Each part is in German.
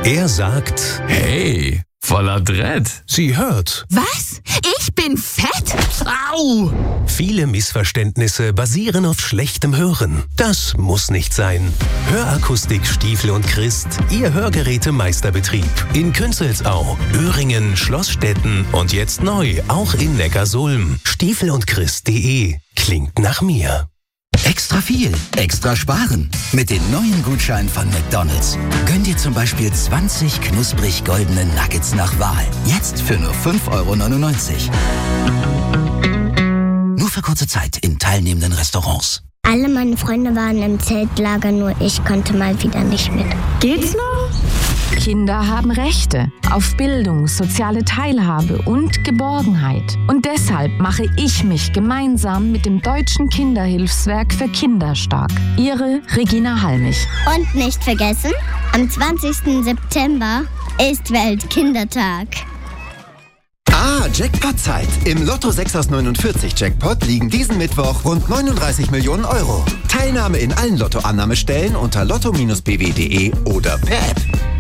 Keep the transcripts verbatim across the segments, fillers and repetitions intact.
Er sagt, Hey, voller Dread. sie hört. Was? Ich bin fett? Au! Viele Missverständnisse basieren auf schlechtem Hören. Das muss nicht sein. Hörakustik Stiefel und Christ, Ihr Hörgerätemeisterbetrieb. In Künzelsau, Öhringen, Schlossstetten und jetzt neu auch in Neckarsulm. Stiefel und Christ punkt de klingt nach mir. Extra viel, extra sparen. Mit den neuen Gutscheinen von McDonald's. Gönn dir zum Beispiel zwanzig knusprig goldene Nuggets nach Wahl. Jetzt für nur fünf Euro neunundneunzig. Nur für kurze Zeit in teilnehmenden Restaurants. Alle meine Freunde waren im Zeltlager, nur ich konnte mal wieder nicht mit. Geht's noch? Kinder haben Rechte auf Bildung, soziale Teilhabe und Geborgenheit. Und deshalb mache ich mich gemeinsam mit dem Deutschen Kinderhilfswerk für Kinder stark. Ihre Regina Halmich. Und nicht vergessen, am zwanzigsten September ist Weltkindertag. Ah, Jackpot-Zeit. Im Lotto sechs aus neunundvierzig Jackpot liegen diesen Mittwoch rund neununddreißig Millionen Euro. Teilnahme in allen Lottoannahmestellen unter lotto Bindestrich b w punkt de oder per App.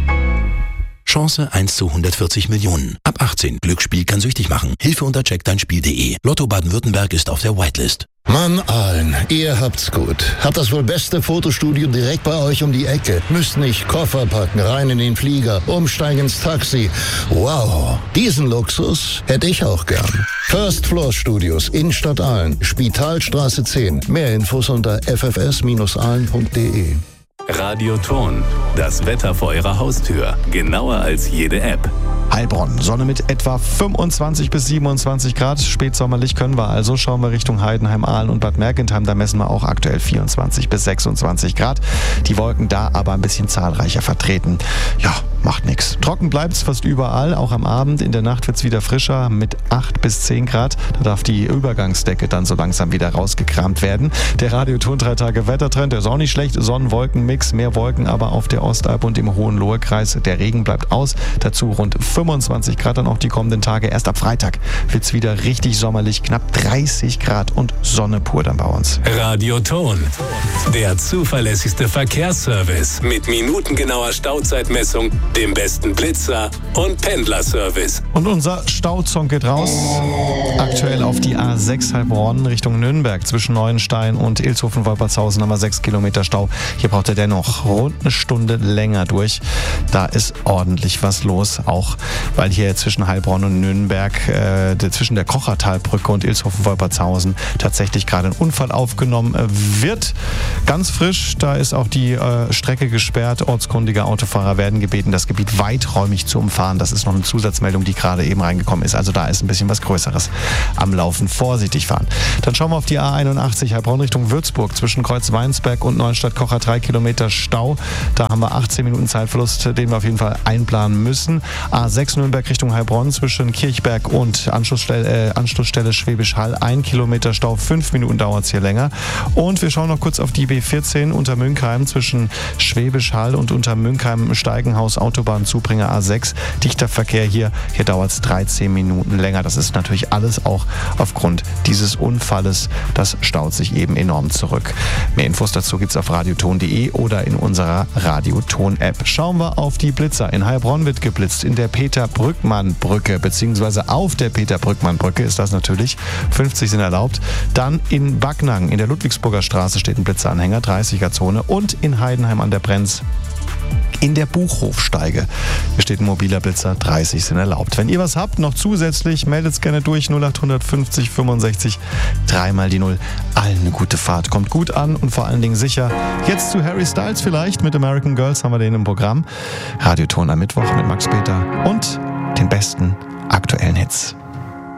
Chance eins zu hundertvierzig Millionen. Ab achtzehn. Glücksspiel kann süchtig machen. Hilfe unter check dein spiel punkt de. Lotto Baden-Württemberg ist auf der Whitelist. Mann, Aalen, ihr habt's gut. Habt das wohl beste Fotostudio direkt bei euch um die Ecke. Müsst nicht Koffer packen, rein in den Flieger, umsteigen ins Taxi. Wow, diesen Luxus hätte ich auch gern. First Floor Studios, Innenstadt Aalen, Spitalstraße zehn. Mehr Infos unter f f s Bindestrich aalen punkt de. Radioton, das Wetter vor Ihrer Haustür. Genauer als jede App. Heilbronn, Sonne mit etwa fünfundzwanzig bis siebenundzwanzig Grad. Spätsommerlich können wir also. Schauen wir Richtung Heidenheim, Aalen und Bad Mergentheim. Da messen wir auch aktuell vierundzwanzig bis sechsundzwanzig Grad. Die Wolken da aber ein bisschen zahlreicher vertreten. Ja, macht nichts. Trocken bleibt's fast überall. Auch am Abend. In der Nacht wird's wieder frischer mit acht bis zehn Grad. Da darf die Übergangsdecke dann so langsam wieder rausgekramt werden. Der Radioton drei Tage Wettertrend, der ist auch nicht schlecht. Sonnen-Wolken-Mix, mehr Wolken aber auf der Ostalb und im Hohenlohe-Kreis. Der Regen bleibt aus. Dazu rund fünfundzwanzig Grad dann auch die kommenden Tage. Erst ab Freitag wird's wieder richtig sommerlich. Knapp dreißig Grad und Sonne pur dann bei uns. Radioton, der zuverlässigste Verkehrsservice mit minutengenauer Stauzeitmessung, dem besten Blitzer und Pendlerservice. Und unser Stauzong geht raus. Aktuell auf die A sechs Heilbronn Richtung Nürnberg. Zwischen Neuenstein und Ilshofen-Wolpertshausen haben wir sechs Kilometer Stau. Hier braucht er dennoch rund eine Stunde länger durch. Da ist ordentlich was los. Auch weil hier zwischen Heilbronn und Nürnberg, äh, zwischen der Kochertalbrücke und Ilshofen-Wolpertshausen tatsächlich gerade ein Unfall aufgenommen wird. Ganz frisch, da ist auch die äh, Strecke gesperrt. Ortskundige Autofahrer werden gebeten, das Gebiet weiträumig zu umfahren. Das ist noch eine Zusatzmeldung, die gerade eben reingekommen ist. Also da ist ein bisschen was Größeres am Laufen. Vorsichtig fahren. Dann schauen wir auf die A einundachtzig Heilbronn Richtung Würzburg. Zwischen Kreuzweinsberg und Neustadt-Kocher drei Kilometer Stau. Da haben wir achtzehn Minuten Zeitverlust, den wir auf jeden Fall einplanen müssen. A sechs Nürnberg Richtung Heilbronn zwischen Kirchberg und Anschlussstelle, äh, Anschlussstelle Schwäbisch Hall. Ein Kilometer Stau, fünf Minuten dauert es hier länger. Und wir schauen noch kurz auf die B vierzehn unter Münkheim zwischen Schwäbisch Hall und unter Münkheim Steigenhaus Autobahnzubringer A sechs. Dichter Verkehr hier. Hier dauert es dreizehn Minuten länger. Das ist natürlich alles auch aufgrund dieses Unfalles. Das staut sich eben enorm zurück. Mehr Infos dazu gibt es auf radioton punkt de oder in unserer Radioton-App. Schauen wir auf die Blitzer. In Heilbronn wird geblitzt. In der Peter-Brückmann-Brücke, beziehungsweise auf der Peter-Brückmann-Brücke ist das natürlich. fünfzig sind erlaubt. Dann in Backnang, in der Ludwigsburger Straße steht ein Blitzeranhänger, dreißiger-Zone. Und in Heidenheim an der Brenz in der Buchhofsteige. Hier steht ein mobiler Blitzer, dreißig sind erlaubt. Wenn ihr was habt, noch zusätzlich, meldet es gerne durch, null acht fünfzig fünfundsechzig, dreimal die Null. Allen eine gute Fahrt, kommt gut an und vor allen Dingen sicher. Jetzt zu Harry Styles vielleicht, mit American Girls haben wir den im Programm. Radioton am Mittwoch mit Max Peter und den besten aktuellen Hits.